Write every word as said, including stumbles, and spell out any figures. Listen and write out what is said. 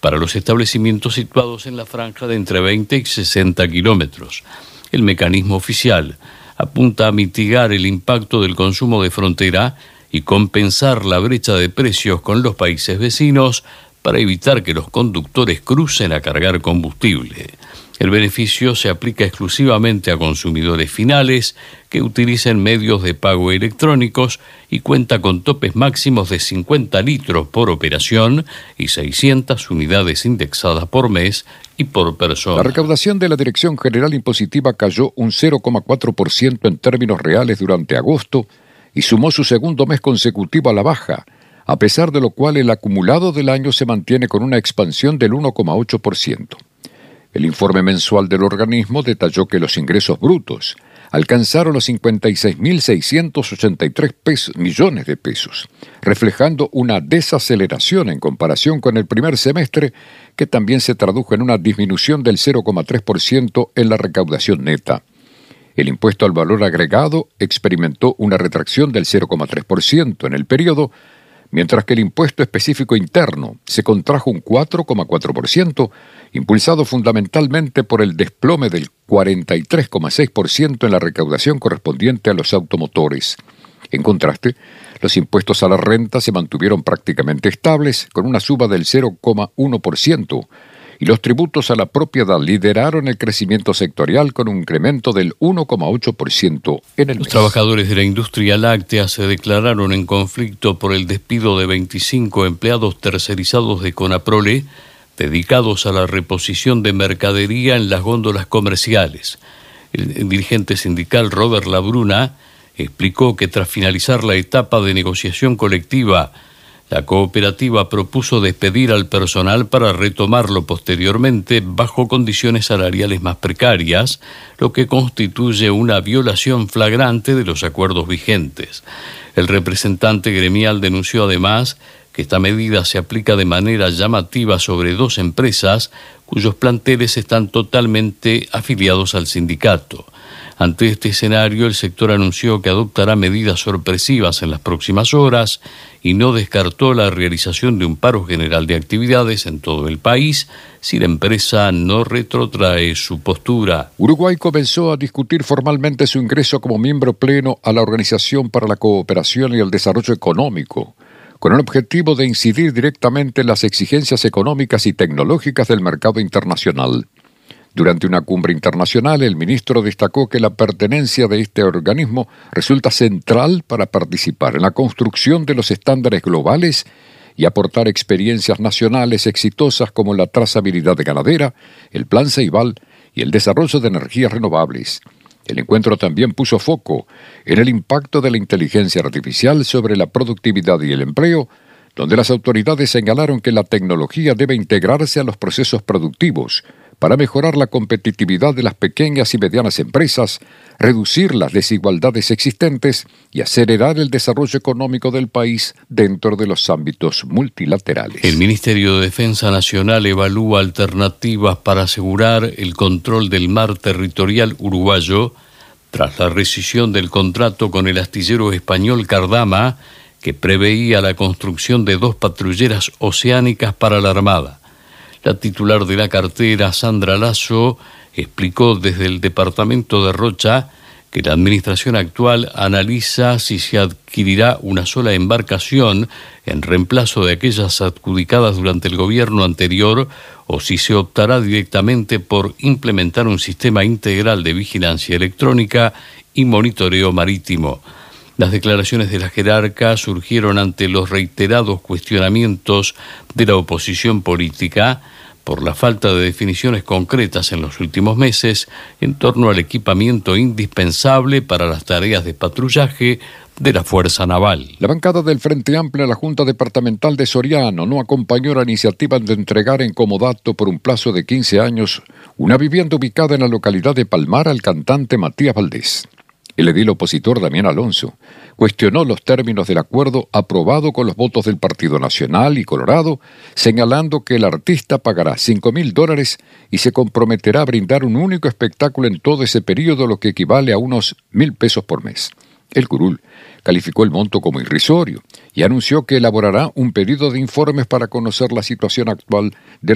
para los establecimientos situados en la franja de entre veinte y sesenta kilómetros. El mecanismo oficial apunta a mitigar el impacto del consumo de frontera y compensar la brecha de precios con los países vecinos para evitar que los conductores crucen a cargar combustible. El beneficio se aplica exclusivamente a consumidores finales que utilicen medios de pago electrónicos y cuenta con topes máximos de cincuenta litros por operación y seiscientas unidades indexadas por mes y por persona. La recaudación de la Dirección General Impositiva cayó un cero coma cuatro por ciento en términos reales durante agosto y sumó su segundo mes consecutivo a la baja, a pesar de lo cual el acumulado del año se mantiene con una expansión del uno coma ocho por ciento. El informe mensual del organismo detalló que los ingresos brutos alcanzaron los cincuenta y seis mil seiscientos ochenta y tres millones de pesos, reflejando una desaceleración en comparación con el primer semestre, que también se tradujo en una disminución del cero coma tres por ciento en la recaudación neta. El impuesto al valor agregado experimentó una retracción del cero coma tres por ciento en el periodo, mientras que el impuesto específico interno se contrajo un cuatro coma cuatro por ciento, impulsado fundamentalmente por el desplome del cuarenta y tres coma seis por ciento en la recaudación correspondiente a los automotores. En contraste, los impuestos a la renta se mantuvieron prácticamente estables, con una suba del cero coma uno por ciento, y los tributos a la propiedad lideraron el crecimiento sectorial con un incremento del uno coma ocho por ciento en el mes. Los trabajadores de la industria láctea se declararon en conflicto por el despido de veinticinco empleados tercerizados de Conaprole, dedicados a la reposición de mercadería en las góndolas comerciales. El dirigente sindical Robert Labruna explicó que tras finalizar la etapa de negociación colectiva, la cooperativa propuso despedir al personal para retomarlo posteriormente bajo condiciones salariales más precarias, lo que constituye una violación flagrante de los acuerdos vigentes. El representante gremial denunció además que esta medida se aplica de manera llamativa sobre dos empresas cuyos planteles están totalmente afiliados al sindicato. Ante este escenario, el sector anunció que adoptará medidas sorpresivas en las próximas horas y no descartó la realización de un paro general de actividades en todo el país si la empresa no retrotrae su postura. Uruguay comenzó a discutir formalmente su ingreso como miembro pleno a la Organización para la Cooperación y el Desarrollo Económico, con el objetivo de incidir directamente en las exigencias económicas y tecnológicas del mercado internacional. Durante una cumbre internacional, el ministro destacó que la pertenencia de este organismo resulta central para participar en la construcción de los estándares globales y aportar experiencias nacionales exitosas como la trazabilidad ganadera, el Plan Ceibal y el desarrollo de energías renovables. El encuentro también puso foco en el impacto de la inteligencia artificial sobre la productividad y el empleo, donde las autoridades señalaron que la tecnología debe integrarse a los procesos productivos para mejorar la competitividad de las pequeñas y medianas empresas, reducir las desigualdades existentes y acelerar el desarrollo económico del país dentro de los ámbitos multilaterales. El Ministerio de Defensa Nacional evalúa alternativas para asegurar el control del mar territorial uruguayo tras la rescisión del contrato con el astillero español Cardama, que preveía la construcción de dos patrulleras oceánicas para la Armada. La titular de la cartera, Sandra Lasso, explicó desde el departamento de Rocha que la administración actual analiza si se adquirirá una sola embarcación en reemplazo de aquellas adjudicadas durante el gobierno anterior o si se optará directamente por implementar un sistema integral de vigilancia electrónica y monitoreo marítimo. Las declaraciones de la jerarca surgieron ante los reiterados cuestionamientos de la oposición política por la falta de definiciones concretas en los últimos meses en torno al equipamiento indispensable para las tareas de patrullaje de la Fuerza Naval. La bancada del Frente Amplio en la Junta Departamental de Soriano no acompañó la iniciativa de entregar en comodato por un plazo de quince años una vivienda ubicada en la localidad de Palmar al cantante Matías Valdés. El edil opositor Damián Alonso cuestionó los términos del acuerdo aprobado con los votos del Partido Nacional y Colorado, señalando que el artista pagará cinco mil dólares y se comprometerá a brindar un único espectáculo en todo ese periodo, lo que equivale a unos mil pesos por mes. El curul calificó el monto como irrisorio y anunció que elaborará un pedido de informes para conocer la situación actual de